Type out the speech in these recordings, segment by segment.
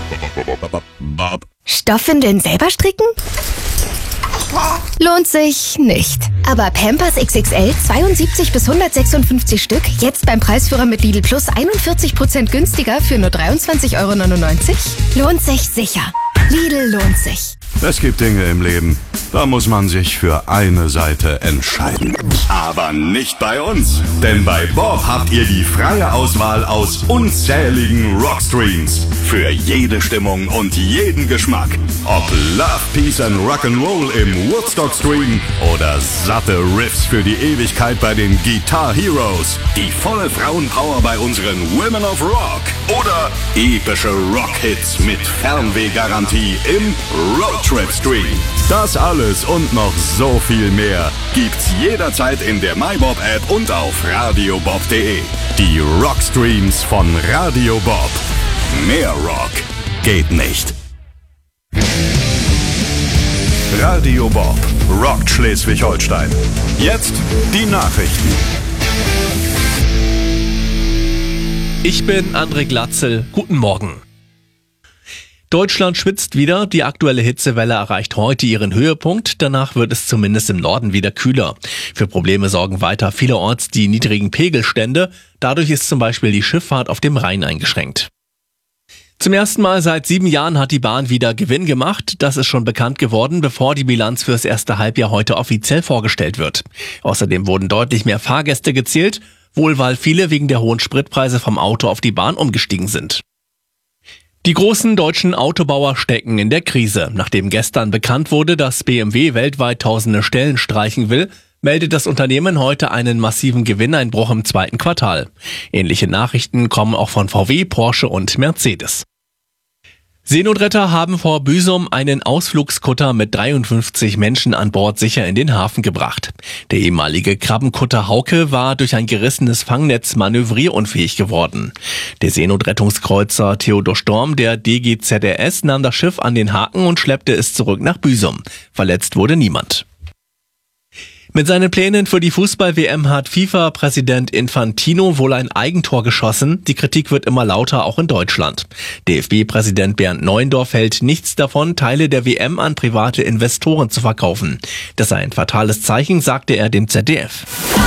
Stoffwindeln selber stricken? Lohnt sich nicht. Aber Pampers XXL 72 bis 156 Stück, jetzt beim Preisführer mit Lidl Plus 41% günstiger für nur 23,99 €? Lohnt sich sicher. Lidl lohnt sich. Es gibt Dinge im Leben, da muss man sich für eine Seite entscheiden. Aber nicht bei uns. Denn bei Bob habt ihr die freie Auswahl aus unzähligen Rockstreams. Für jede Stimmung und jeden Geschmack. Ob Love, Peace and Rock'n'Roll im Woodstock-Stream oder satte Riffs für die Ewigkeit bei den Guitar Heroes. Die volle Frauenpower bei unseren Women of Rock. Oder epische Rockhits mit Fernwehgarantie im Roadtrip-Stream. Das alles und noch so viel mehr gibt's jederzeit in der MyBob-App und auf radiobob.de. Die Rockstreams von Radio Bob. Mehr Rock geht nicht. Radio Bob rockt Schleswig-Holstein. Jetzt die Nachrichten. Ich bin André Glatzel. Guten Morgen. Deutschland schwitzt wieder. Die aktuelle Hitzewelle erreicht heute ihren Höhepunkt. Danach wird es zumindest im Norden wieder kühler. Für Probleme sorgen weiter vielerorts die niedrigen Pegelstände. Dadurch ist zum Beispiel die Schifffahrt auf dem Rhein eingeschränkt. Zum ersten Mal seit 7 Jahren hat die Bahn wieder Gewinn gemacht. Das ist schon bekannt geworden, bevor die Bilanz fürs erste Halbjahr heute offiziell vorgestellt wird. Außerdem wurden deutlich mehr Fahrgäste gezählt, wohl weil viele wegen der hohen Spritpreise vom Auto auf die Bahn umgestiegen sind. Die großen deutschen Autobauer stecken in der Krise. Nachdem gestern bekannt wurde, dass BMW weltweit tausende Stellen streichen will, meldet das Unternehmen heute einen massiven Gewinneinbruch im zweiten Quartal. Ähnliche Nachrichten kommen auch von VW, Porsche und Mercedes. Seenotretter haben vor Büsum einen Ausflugskutter mit 53 Menschen an Bord sicher in den Hafen gebracht. Der ehemalige Krabbenkutter Hauke war durch ein gerissenes Fangnetz manövrierunfähig geworden. Der Seenotrettungskreuzer Theodor Storm der DGZRS nahm das Schiff an den Haken und schleppte es zurück nach Büsum. Verletzt wurde niemand. Mit seinen Plänen für die Fußball-WM hat FIFA-Präsident Infantino wohl ein Eigentor geschossen. Die Kritik wird immer lauter, auch in Deutschland. DFB-Präsident Bernd Neuendorf hält nichts davon, Teile der WM an private Investoren zu verkaufen. Das sei ein fatales Zeichen, sagte er dem ZDF.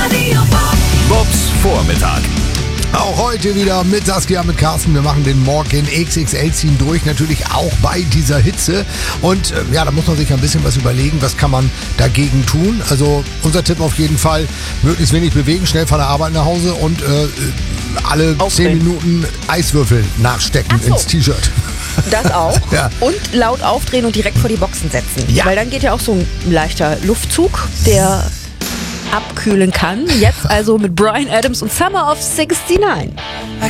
Bobs Vormittag. Auch heute wieder mit Saskia, mit Carsten. Wir machen den Morgen XXL, ziehen durch, natürlich auch bei dieser Hitze. Und ja, da muss man sich ein bisschen was überlegen, was kann man dagegen tun. Also unser Tipp auf jeden Fall, möglichst wenig bewegen, schnell von der Arbeit nach Hause und alle 10 Minuten Eiswürfel nachstecken ins T-Shirt. Das auch. Ja. Und laut aufdrehen und direkt vor die Boxen setzen. Ja. Weil dann geht ja auch so ein leichter Luftzug, der abkühlen kann. Jetzt also mit Bryan Adams und Summer of 69.